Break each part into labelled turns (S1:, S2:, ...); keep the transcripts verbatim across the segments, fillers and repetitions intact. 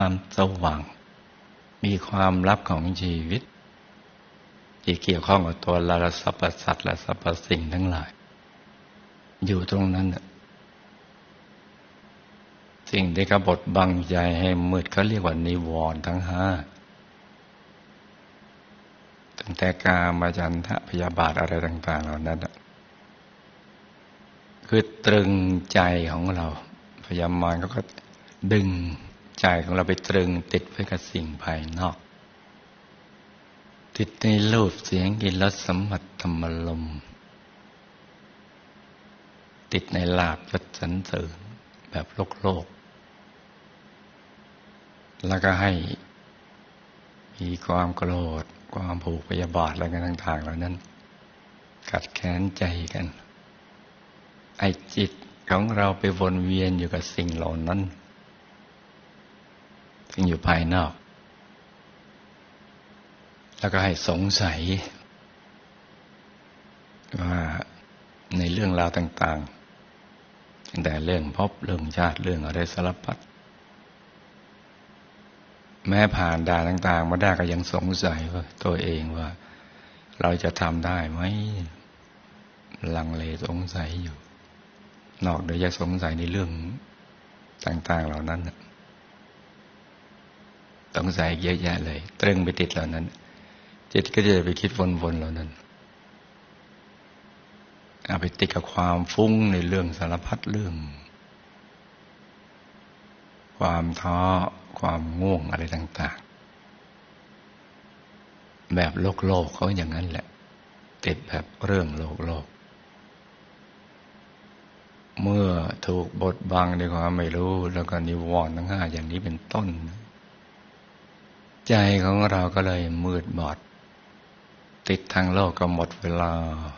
S1: ความสว่างมีความลับของชีวิตที่เกี่ยวข้องกับตัวเราและสรรพสัตว์และสรรพสิ่งทั้งหลายอยู่ตรงนั้นสิ่งที่กบฏบังใจให้มืดเขาเรียกว่านิวรณ์ทั้งห้าตั้งแต่กามฉันทะพยาบาทอะไรต่างๆเหล่านั้นคือตรึงใจของเราพยามารเขาก็ดึงใจของเราไปตรึงติดไว้กับสิ่งภายนอกติดในรูปเสียงกลิ่นรสสัมผัสธรรมลมณ์ติดในลาภยศสรรเสริญแบบโลกโลกแล้วก็ให้มีความโกรธความผูกพยาบาทอะไรกันต่างๆเหล่านั้นกัดแค้นใจกันไอ้จิตของเราไปวนเวียนอยู่กับสิ่งเหล่านั้นซึ่งอยู่ภายนอกแล้วก็ให้สงสัยว่าในเรื่องราวต่างๆตั้งแต่เรื่องภพเรื่องชาติเรื่องอะไรสารพัดแม้ผ่านด่านต่างๆมาได้ก็ยังสงสัยว่าตัวเองว่าเราจะทำได้ไหมลังเลสงสัยอยู่นอกจากจะสงสัยในเรื่องต่างๆเหล่านั้นสงสัยเยอะแยะเลยตรึงไปติดเหล่านั้นจิตก็จะไปคิดวนๆเหล่านั้นเอาไปติดกับความฟุ้งในเรื่องสารพัดเรื่องความท้อความง่วงอะไรต่างๆแบบโลกโลกเขาอย่างนั้นแหละติดแบบเรื่องโลกโลกเมื่อถูกบดบังด้วยความไม่รู้แล้วก็นิวรณ์ทั้งห้าอย่างนี้เป็นต้นใจของเราก็เลยมืดบอดติดทางโลกก็หมดเวลา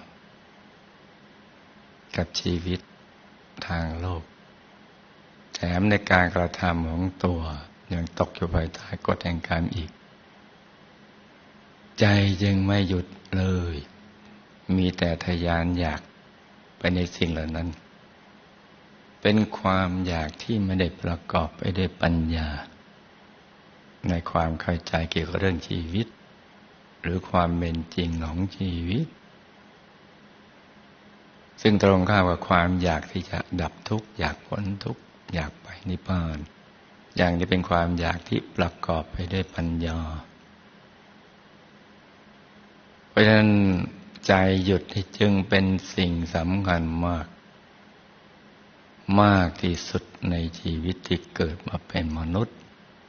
S1: กับชีวิตทางโลกแถมในการกระทำของตัวยังตกอยู่ภายใต้กฎแห่งกรรมอีกใจจึงไม่หยุดเลยมีแต่ทะยานอยากไปในสิ่งเหล่านั้นเป็นความอยากที่ไม่ได้ประกอบไปด้วยปัญญาในความเข้าใจเกี่ยวกับเรื่องชีวิตหรือความเป็นจริงของชีวิตซึ่งตรงข้ามกับความอยากที่จะดับทุกข์อยากพ้นทุกข์อยากไปนิพพานอย่างนี้เป็นความอยากที่ประกอบไปด้วยปัญญาเพราะฉะนั้นใจหยุดจึงเป็นสิ่งสำคัญมากมากที่สุดในชีวิตที่เกิดมาเป็นมนุษย์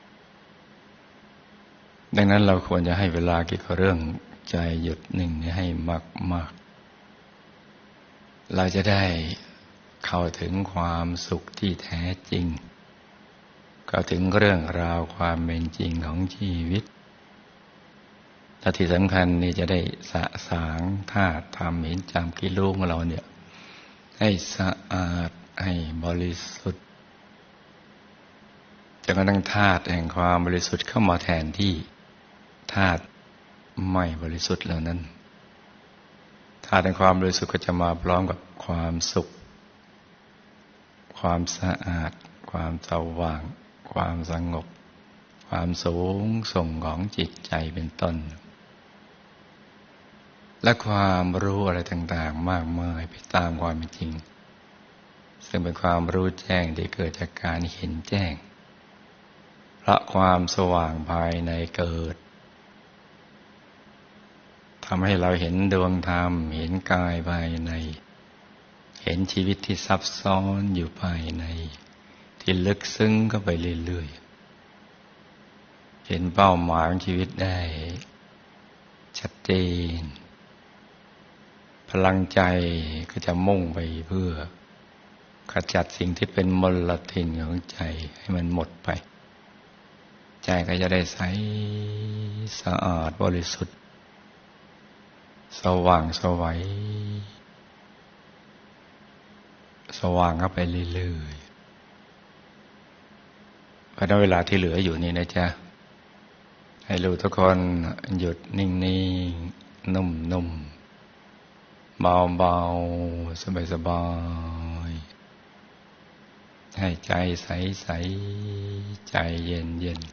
S1: ดังนั้นเราควรจะให้เวลาเกี่ยวกับเรื่องใจหยุดนิ่งนี้ให้มากๆเราจะได้เข้าถึงความสุขที่แท้จริงเข้าถึงเรื่องราวความเป็นจริงของชีวิตและที่สำคัญนี่จะได้สะสางธาตุธรรมเห็นจำกิรู้ของเราเนี่ยให้สะอาดให้บริสุทธิ์จนกระทั่งธาตุแห่งความบริสุทธิ์เข้ามาแทนที่ธาตุไม่บริสุทธิ์เหล่านั้นธาตุแห่งความบริสุทธิ์ก็จะมาพร้อมกับความสุขความสะอาดความสว่างความสงบความสูงส่งของจิตใจเป็นต้นและความรู้อะไรต่างๆมากมายไปตามความเป็นจริงซึ่งเป็นความรู้แจ้งที่เกิดจากการเห็นแจ้งเพราะความสว่างภายในเกิดทำให้เราเห็นดวงธรรมเห็นกายภายในเห็นชีวิตที่ซับซ้อนอยู่ภายในที่ลึกซึ้งเข้าไปเรื่อยๆเห็นเป้าหมายของชีวิตได้ชัดเจนพลังใจก็จะมุ่งไปเพื่อขจัดสิ่งที่เป็นมลทินของใจให้มันหมดไปใจก็จะได้ใสสะอาดบริสุทธิ์สว่างไสวสว่างเข้าไปเรื่อยๆเพราะเวลาที่เหลืออยู่นี่นะจ๊ะให้รู้ทุกคนหยุดนิ่งๆนุ่มๆเบาๆสบายๆให้ใจใสใสใจเย็นเย็น